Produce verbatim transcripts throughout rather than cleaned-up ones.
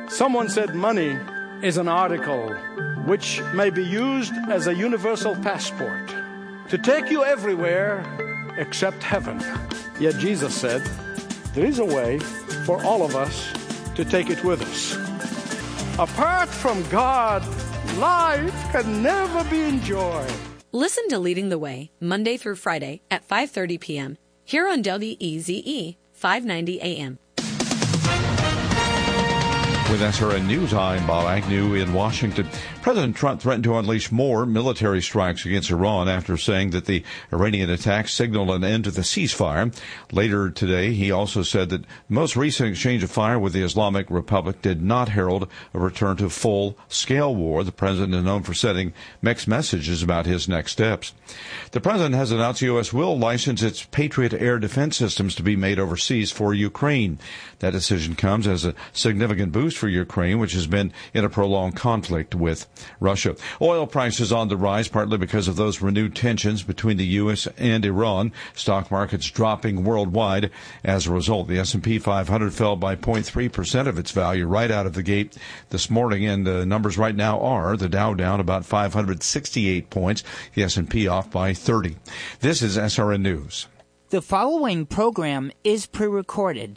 Someone said money is an article which may be used as a universal passport to take you everywhere except heaven. Yet Jesus said, there is a way for all of us to take it with us. Apart from God, life can never be enjoyed. Listen to Leading the Way, Monday through Friday at five thirty p.m. here on W E Z E, five ninety A M. With S R N News, I'm Bob Agnew in Washington. President Trump threatened to unleash more military strikes against Iran after saying that the Iranian attacks signaled an end to the ceasefire. Later today, he also said that the most recent exchange of fire with the Islamic Republic did not herald a return to full-scale war. The president is known for sending mixed messages about his next steps. The president has announced the U S will license its Patriot air defense systems to be made overseas for Ukraine. That decision comes as a significant boost for Ukraine, which has been in a prolonged conflict with Russia. Oil prices on the rise, partly because of those renewed tensions between the U S and Iran. Stock markets dropping worldwide. As a result, the S and P five hundred fell by zero point three percent of its value right out of the gate this morning, and the numbers right now are the Dow down about five hundred sixty-eight points, the S and P off by thirty. This is S R N News. The following program is pre-recorded.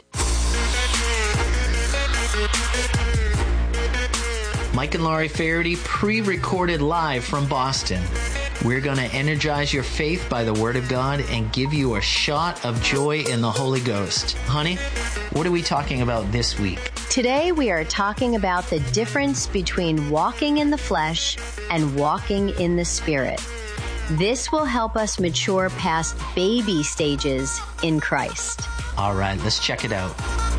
Mike and Laurie Faraday, pre-recorded live from Boston. We're going to energize your faith by the Word of God and give you a shot of joy in the Holy Ghost. Honey, what are we talking about this week? Today we are talking about the difference between walking in the flesh and walking in the Spirit. This will help us mature past baby stages in Christ. All right, let's check it out.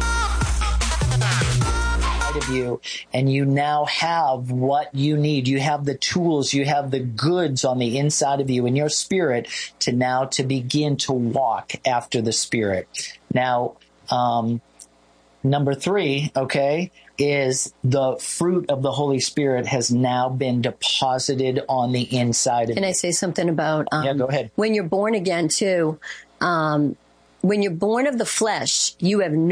Of you, and you now have what you need. You have the tools, you have the goods on the inside of you in your spirit to now to begin to walk after the Spirit. Now, um, number three, okay, is the fruit of the Holy Spirit has now been deposited on the inside of Can you. I say something about um, yeah, go ahead. When you're born again too, um, when you're born of the flesh, you have no